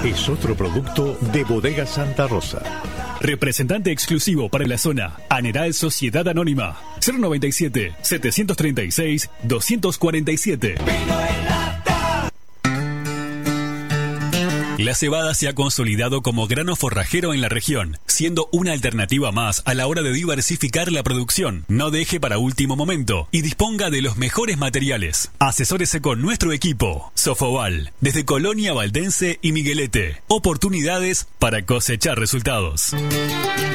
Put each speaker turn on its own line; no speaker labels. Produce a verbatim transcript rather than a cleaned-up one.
es otro producto de Bodega Santa Rosa.
Representante exclusivo para la zona, Aneral Sociedad Anónima, cero noventa y siete, setecientos treinta y seis, doscientos cuarenta y siete. La cebada se ha consolidado como grano forrajero en la región, siendo una alternativa más a la hora de diversificar la producción. No deje para último momento y disponga de los mejores materiales. Asesórese con nuestro equipo. Sofoval, desde Colonia Valdense y Miguelete. Oportunidades para cosechar resultados.